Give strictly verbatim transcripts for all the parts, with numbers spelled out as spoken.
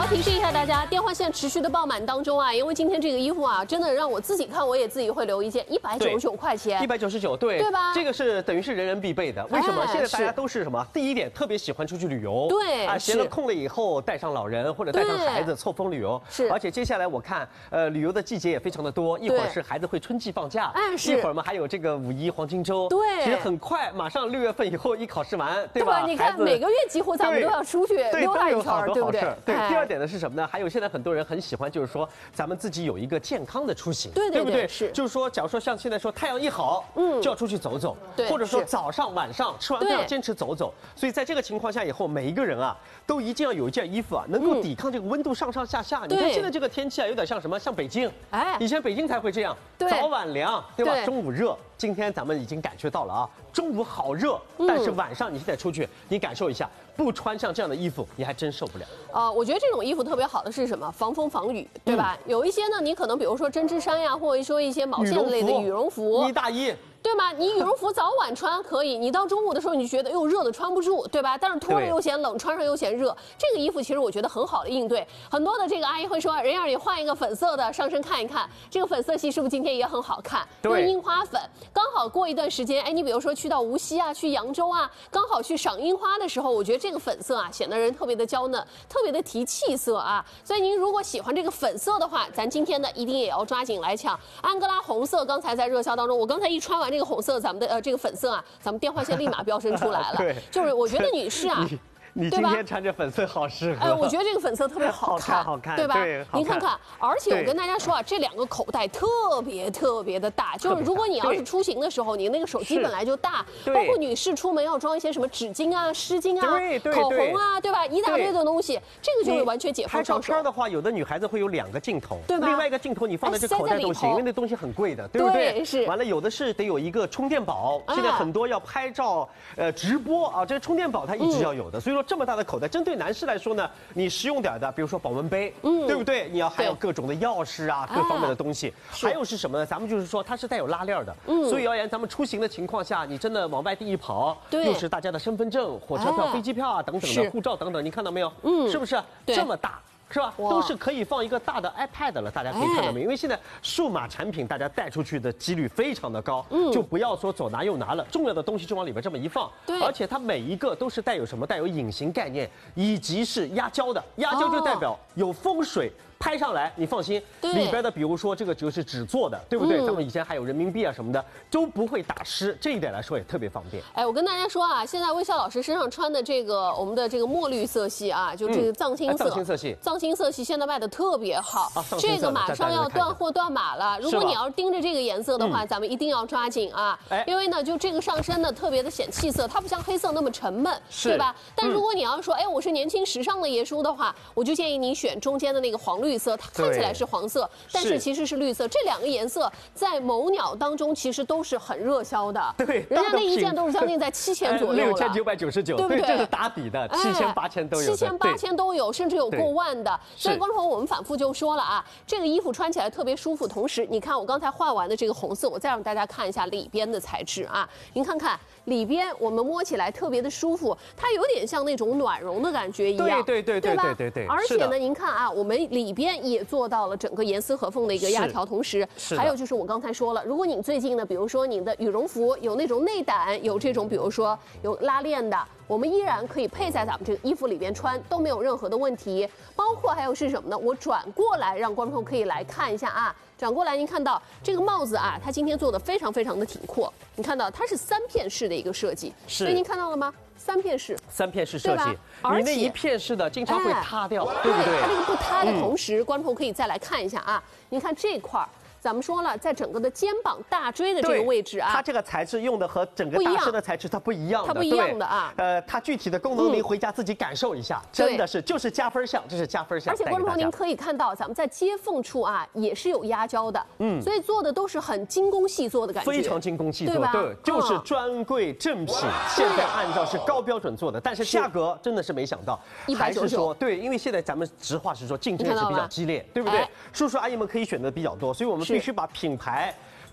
提示一下大家，电话线持续的爆满当中啊，因为今天这个衣服啊，真的让我自己看，我也自己会留一件，一百九十九块钱， 一百九十九，对， 对吧？ 这个是等于是人人必备的。为什么？ 哎、 现在大家都是什么？第一点，特别喜欢出去旅游， 对啊，闲了空了以后带上老人或者带上孩子凑风旅游。 是， 而且接下来我看，呃，旅游的季节也非常的多，一会儿是孩子会春季放假， 哎，是， 一会儿嘛还有这个五一黄金周， 对， 其实很快，马上六月份以后一考试完，对吧？ 对吧？你看每个月几乎咱们都要出去溜达一圈，对不对？ 对。第二点呢是什么呢？还有现在很多人很喜欢，就是说咱们自己有一个健康的出行， 对对不对？ 是， 就是说，假如说像现在说太阳一好，嗯，就要出去走走， 对， 或者说早上晚上吃完饭要坚持走走。所以在这个情况下以后，每一个人啊，都一定要有一件衣服啊，能够抵抗这个温度上上下下。你看现在这个天气啊，有点像什么？像北京，哎，以前北京才会这样，早晚凉，对吧？中午热。今天咱们已经感觉到了啊，中午好热，但是晚上你现在出去，你感受一下，不穿上这样的衣服，你还真受不了。 呃，我觉得这种衣服特别好的是什么？防风防雨，对吧？嗯、有一些呢，你可能比如说针织衫呀，或者说一些毛线类的羽绒服、 呢大衣。 对吗？你羽绒服早晚穿可以，你到中午的时候你觉得又热的穿不住，对吧？但是脱了又嫌冷，穿上又嫌热。这个衣服其实我觉得很好的应对。很多的这个阿姨会说，人儿你换一个粉色的上身看一看，这个粉色系是不是今天也很好看？用樱花粉，刚好过一段时间，哎，你比如说去到无锡啊，去扬州啊，刚好去赏樱花的时候，我觉得这个粉色啊显得人特别的娇嫩，特别的提气色啊。所以您如果喜欢这个粉色的话，咱今天呢一定也要抓紧来抢。安哥拉红色刚才在热销当中，我刚才一穿完这个红色，咱们的呃这个粉色啊，咱们电话线立马飙升出来了。对，就是我觉得女士啊。 你今天穿着粉色好适合。 哎，我觉得这个粉色特别好看， 好看， 对吧？ 对， 您看看，而且我跟大家说啊，这两个口袋特别特别的大，就是如果你要是出行的时候，你那个手机本来就大，包括女士出门要装一些什么纸巾啊、湿巾啊、口红啊，对吧？一大堆的东西，这个就会完全解放双手。 拍照片的话，有的女孩子会有两个镜头， 对吧？ 另外一个镜头你放在这口袋都行，因为那东西很贵的，对不对？ 是。 完了，有的是得有一个充电宝，现在很多要拍照、呃直播啊，这个充电宝它一直要有的，所以说这么大的口袋真。对男士来说呢，你实用点的，比如说保温杯，嗯，对不对？你要还有各种的钥匙啊，各方面的东西。还有是什么呢？咱们就是说它是带有拉链的，嗯，所以而言，咱们出行的情况下，你真的往外地一跑，又是大家的身份证、火车票、飞机票啊等等的，护照等等，你看到没有？嗯，是不是这么大？是吧？都是可以放一个大的 iPad 了，大家可以看到没有？因为现在数码产品大家带出去的几率非常的高，嗯，就不要说左拿右拿了，重要的东西就往里边这么一放，对，而且它每一个都是带有什么？带有隐形概念，以及是压胶的，压胶就代表有风水。拍上来，你放心，里边的比如说这个就是纸做的，对不对？咱们以前还有人民币啊什么的，都不会打湿，这一点来说也特别方便。 哎，我跟大家说啊，现在魏笑老师身上穿的这个我们的这个墨绿色系啊，就这个藏青色， 藏青色系， 藏青色系现在卖的特别好，这个马上要断货断码了。如果你要是盯着这个颜色的话，咱们一定要抓紧啊，因为呢，就这个上身呢特别的显气色，它不像黑色那么沉闷，对吧？但如果你要说，哎，我是年轻时尚的爷叔的话，我就建议你选中间的那个黄绿色，它看起来是黄色，但是其实是绿色。这两个颜色在某鸟当中其实都是很热销的。 对， 人家那一件都是将近在七千左右了， 六千九百九十九，对不对？这是打底的，七千八千都有， 七千八千都有，甚至有过万的。所以观众朋友，我们反复就说了啊，这个衣服穿起来特别舒服。同时，你看我刚才画完的这个红色，我再让大家看一下里边的材质啊。您看看里边，我们摸起来特别的舒服，它有点像那种暖绒的感觉一样， 对对对对对对对。 而且呢，您看啊，我们里边也做到。到了整个严丝合缝的一个压条，同时还有就是我刚才说了，如果你最近呢，比如说你的羽绒服有那种内胆，有这种比如说有拉链的，我们依然可以配在咱们这个衣服里边穿，都没有任何的问题。包括还有是什么呢？我转过来让观众可以来看一下啊，转过来您看到这个帽子啊，它今天做的非常非常的挺阔，你看到它是三片式的一个设计，所以您看到了吗？三片式， 三片式设计，你那一片式的经常会塌掉，对不对？ 它这个不塌的同时，观众可以再来看一下啊，您看这块儿。咱们说了，在整个的肩膀、大椎的这个位置啊， 它这个材质用的和整个大身的材质它不一样的， 它不一样的啊。 呃，它具体的功能您回家自己感受一下，真的是就是加分项，这是加分项。 而且观众朋友您可以看到，咱们在接缝处啊也是有压胶的，嗯，所以做的都是很精工细作的感觉， 非常精工细作，对，就是专柜正品。现在按照是高标准做的，但是价格真的是没想到，还是说对，因为现在咱们实话实说，竞争也是比较激烈，对不对？叔叔阿姨们可以选择比较多，所以我们必须把品牌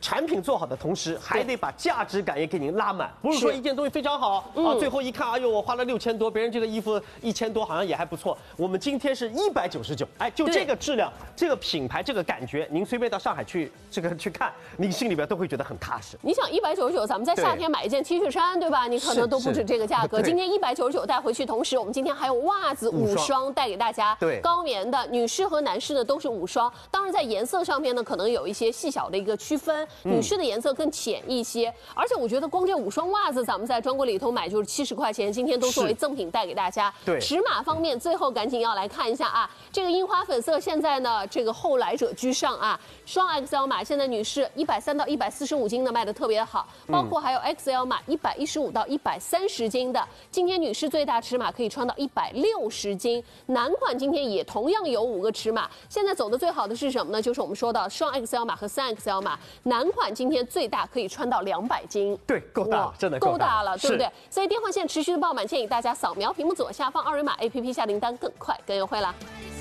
产品做好的同时，还得把价值感也给您拉满，不是说一件东西非常好啊，最后一看，哎呦，我花了六千多，别人这个衣服一千多，好像也还不错。我们今天是一百九十九，哎，就这个质量、这个品牌、这个感觉，您随便到上海去这个去看，您心里边都会觉得很踏实。 你想一百九十九，咱们在夏天买一件 T 恤衫，对吧？你可能都不止这个价格。今天一百九十九带回去，同时我们今天还有袜子五双带给大家， 对， 高棉的，女士和男士呢都是五双。当然在颜色上面呢，可能有一些细小的一个区分，女士的颜色更浅一些。而且我觉得光这五双袜子，咱们在专柜里头买就是七十块钱，今天都作为赠品带给大家。 对， 尺码方面，最后赶紧要来看一下啊，这个樱花粉色现在呢，这个后来者居上啊，双 X L 码现在女士一百三到一百四十五斤的卖的特别好，包括还有 X L 码一百一十五到一百三十斤的，今天女士最大尺码可以穿到一百六十斤，男款今天也同样有五个尺码，现在走的最好的是什么呢？就是我们说到双 X L 码和三 X L 码，男款今天最大可以穿到两百斤， 对，够大，真的够大了，对不对？所以电话线持续的爆满，建议大家扫描屏幕左下方二维码 A P P 下订单更快更优惠啦。